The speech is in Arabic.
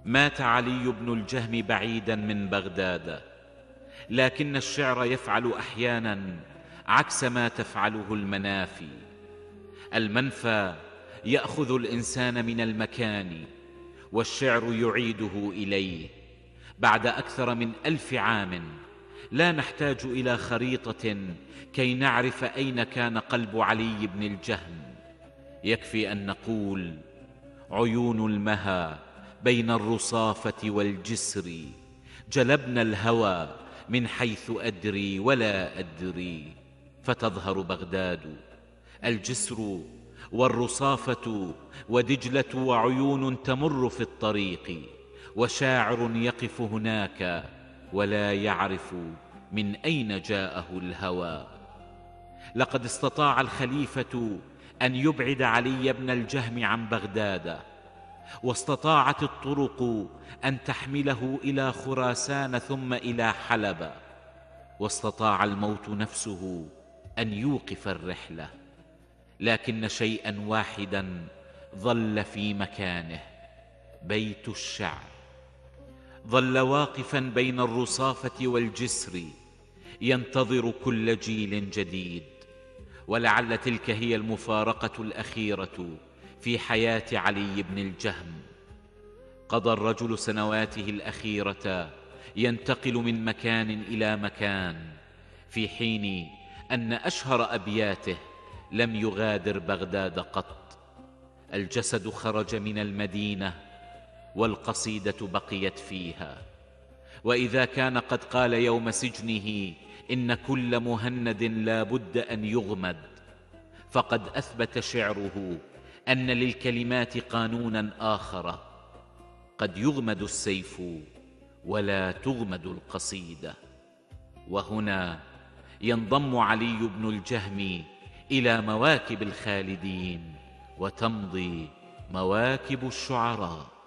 مات علي بن الجهم بعيدا من بغداد، لكن الشعر يفعل أحيانا عكس ما تفعله المنافي. المنفى يأخذ الإنسان من المكان، والشعر يعيده إليه. بعد أكثر من 1000 عام لا نحتاج إلى خريطة كي نعرف أين كان قلب علي بن الجهم. يكفي أن نقول: عيون المها بين الرصافة والجسر، جلبنا الهوى من حيث أدري ولا أدري. فتظهر بغداد، الجسر والرصافة ودجلة وعيون تمر في الطريق، وشاعر يقف هناك ولا يعرف من أين جاءه الهوى. لقد استطاع الخليفة أن يبعد علي بن الجهم عن بغداد، واستطاعت الطرق أن تحمله إلى خراسان ثم إلى حلب، واستطاع الموت نفسه أن يوقف الرحلة. لكن شيئا واحدا ظل في مكانه: بيت الشعر. ظل واقفا بين الرصافة والجسر ينتظر كل جيل جديد. ولعل تلك هي المفارقة الأخيرة في حياة علي بن الجهم. قضى الرجل سنواته الأخيرة ينتقل من مكان إلى مكان، في حين أن أشهر أبياته لم يغادر بغداد قط. الجسد خرج من المدينة والقصيدة بقيت فيها. وإذا كان قد قال يوم سجنه إن كل مهند لا بد أن يغمد، فقد أثبت شعره أن للكلمات قانونا آخر: قد يغمد السيف ولا تغمد القصيدة. وهنا ينضم علي بن الجهم إلى مواكب الخالدين، وتمضي مواكب الشعراء.